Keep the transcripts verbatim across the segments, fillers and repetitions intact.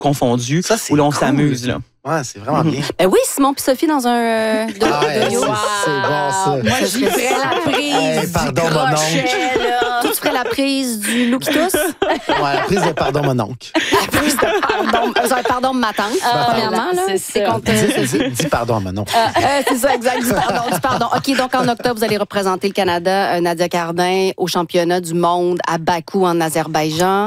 confondus, Ça, c'est où là, on cool. s'amuse. Là. Ouais, c'est vraiment bien. Ben oui, Simon puis Sophie dans un euh, de, Ah, ouais, de yo. c'est- c'est bon, ça. Moi, j'y ferais la prise Hey, du pardon, mon crochet, là. Toi, tu ferais la prise du Loukitos? Ouais, la prise de pardon, mon oncle. La prise de pardon. Euh, pardon, ma tante, premièrement. Là. c'est C'est ça. contre. Dis, dis- dis pardon à mon oncle. Euh, c'est ça, exact. Du pardon, du pardon. OK, donc en octobre, vous allez représenter le Canada, euh, Nadia Cardin, au championnat du monde à Bakou, en Azerbaïdjan.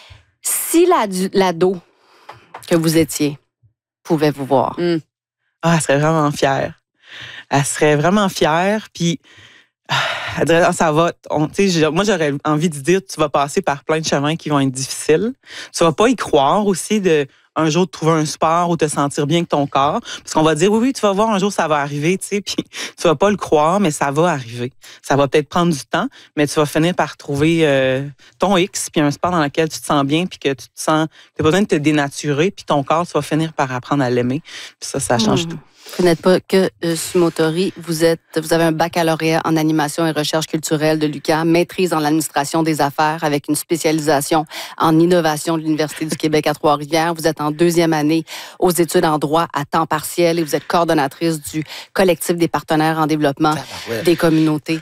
Si la, l'ado que vous étiez pouvait vous voir. Mm. Ah, elle serait vraiment fière. Elle serait vraiment fière. Puis, ah, elle dirait, ah, ça va. On, tu sais, moi, j'aurais envie de dire, tu vas passer par plein de chemins qui vont être difficiles. Tu vas pas y croire aussi de un jour de trouver un sport ou te sentir bien avec ton corps. Parce qu'on va dire, oui, oui, tu vas voir, un jour, ça va arriver, tu sais, puis tu vas pas le croire, mais ça va arriver. Ça va peut-être prendre du temps, mais tu vas finir par trouver euh, ton X, puis un sport dans lequel tu te sens bien, puis que tu te sens, t'as pas besoin de te dénaturer, puis ton corps, tu vas finir par apprendre à l'aimer. Puis ça, ça change Mmh. tout. Vous n'êtes pas que euh, Sumotori, vous êtes, vous avez un baccalauréat en animation et recherche culturelle de l'U Q A M, maîtrise en administration des affaires avec une spécialisation en innovation de l'Université du Québec à Trois-Rivières. Vous êtes en deuxième année aux études en droit à temps partiel et vous êtes coordonnatrice du collectif des partenaires en développement Ouais. des communautés.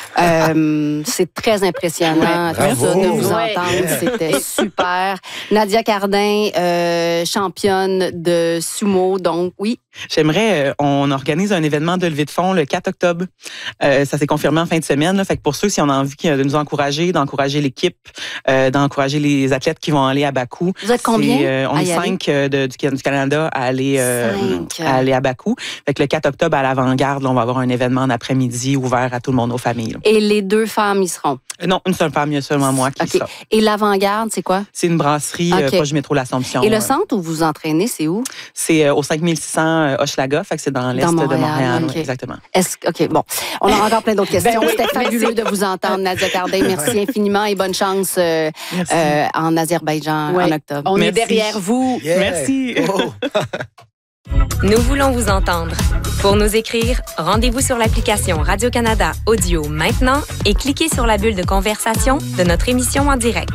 Euh, c'est très impressionnant Ouais, tout ça, bravo. de vous Ouais. entendre. C'était super. Nadia Cardin, euh, championne de sumo, donc oui. J'aimerais, euh, on organise un événement de levée de fonds le quatre octobre. Euh, ça s'est confirmé en fin de semaine. Là, fait que pour ceux, si on a envie de nous encourager, d'encourager l'équipe, euh, d'encourager les athlètes qui vont aller à Bakou. Vous êtes combien c'est, euh, on à est y aller? cinq euh, de, du, du Canada à aller, euh, Cinq. à aller à Bakou. Fait que le quatre octobre, à l'avant-garde, là, on va avoir un événement en après-midi ouvert à tout le monde, aux familles. Là. Et les deux femmes y seront. Euh, Non, une seule femme, il y a seulement moi qui OK. sera. Et l'avant-garde, c'est quoi? C'est une brasserie OK. euh, proche du métro L'Assomption. Et le euh, centre où vous entraînez, c'est où? C'est euh, au cinq mille six cents euh, Hochelaga, fait que c'est dans l'est Dans de Montréal, Montréal. OK. oui, exactement. Est-ce, OK, bon. On a encore plein d'autres questions. Ben oui, C'était fabuleux de vous entendre, Nadia Cardin. Merci infiniment et bonne chance euh, Merci. euh, en Azerbaïdjan Ouais. en octobre. On est Merci. derrière vous. Yeah. Merci. Oh. Nous voulons vous entendre. Pour nous écrire, rendez-vous sur l'application Radio-Canada Audio maintenant et cliquez sur la bulle de conversation de notre émission en direct.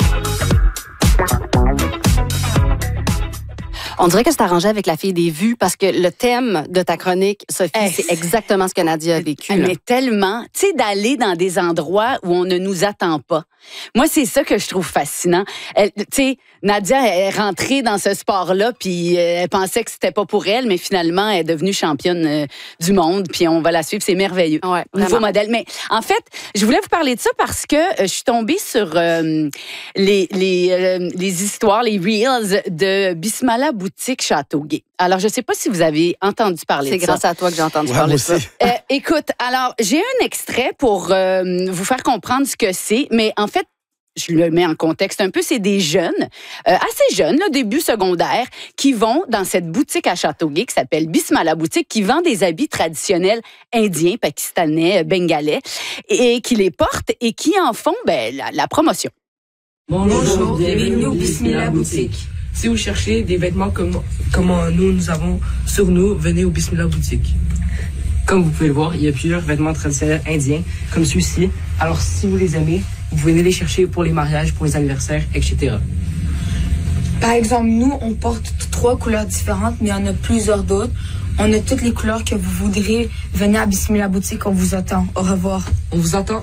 On dirait que c'est arrangé avec la fille des vues parce que le thème de ta chronique, Sophie, Hey. c'est exactement ce que Nadia a vécu. là. Mais tellement, tu sais, d'aller dans des endroits où on ne nous attend pas. Moi, c'est ça que je trouve fascinant. Elle, tu sais, Nadia est rentrée dans ce sport-là, puis euh, elle pensait que c'était pas pour elle, mais finalement, elle est devenue championne euh, du monde, puis on va la suivre. C'est merveilleux. Ouais, Nouveau vraiment. modèle. Mais en fait, je voulais vous parler de ça parce que euh, je suis tombée sur euh, les, les, euh, les histoires, les reels de Bismillah Boutique Châteauguay. Alors, je ne sais pas si vous avez entendu parler C'est de grâce ça. à toi que j'ai entendu Ouais, parler moi de ça. aussi. Euh, écoute, alors, j'ai un extrait pour euh, vous faire comprendre ce que c'est, mais en fait, je le mets en contexte un peu, c'est des jeunes, euh, assez jeunes, là, début secondaire, qui vont dans cette boutique à Châteauguay qui s'appelle Bismillah Boutique, qui vend des habits traditionnels indiens, pakistanais, bengalais, et qui les portent et qui en font ben, la, la promotion. Bonjour, bienvenue au Bismillah Boutique. Si vous cherchez des vêtements comme, comme nous, nous avons sur nous, venez au Bismillah Boutique. Comme vous pouvez le voir, il y a plusieurs vêtements traditionnels indiens, comme ceux-ci. Alors, si vous les aimez, vous pouvez les chercher pour les mariages, pour les anniversaires, et cetera. Par exemple, nous, on porte trois couleurs différentes, mais il y en a plusieurs d'autres. On a toutes les couleurs que vous voudrez. Venez à Bismillah Boutique, on vous attend. Au revoir. On vous attend.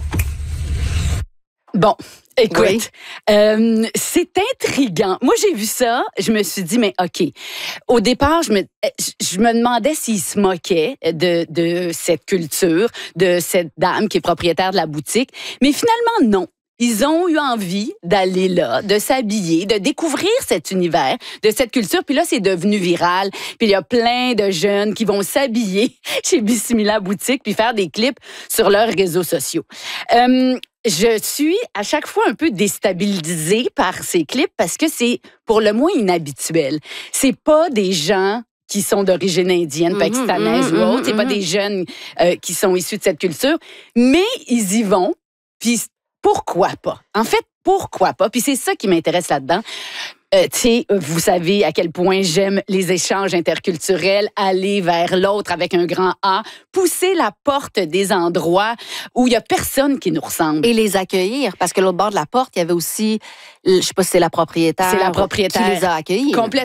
Bon, écoute, Oui. euh, c'est intriguant. Moi, j'ai vu ça, je me suis dit, mais OK. Au départ, je me, je me demandais s'ils se moquaient de, de cette culture, de cette dame qui est propriétaire de la boutique. Mais finalement, non. Ils ont eu envie d'aller là, de s'habiller, de découvrir cet univers, de cette culture. Puis là, c'est devenu viral. Puis il y a plein de jeunes qui vont s'habiller chez Bismillah Boutique puis faire des clips sur leurs réseaux sociaux. Euh, je suis à chaque fois un peu déstabilisée par ces clips parce que c'est pour le moins inhabituel. C'est pas des gens qui sont d'origine indienne, Mhm, pakistanaise mhm, ou autre. C'est mhm, pas mhm. des jeunes euh, qui sont issus de cette culture. Mais ils y vont. Puis pourquoi pas? En fait, pourquoi pas? Puis c'est ça qui m'intéresse là-dedans. Euh, tu sais, vous savez à quel point j'aime les échanges interculturels, aller vers l'autre avec un grand A, pousser la porte des endroits où il y a personne qui nous ressemble. Et les accueillir, parce que l'autre bord de la porte, il y avait aussi, je sais pas si c'est la propriétaire, C'est la propriétaire. qui les a accueillis. Complètement.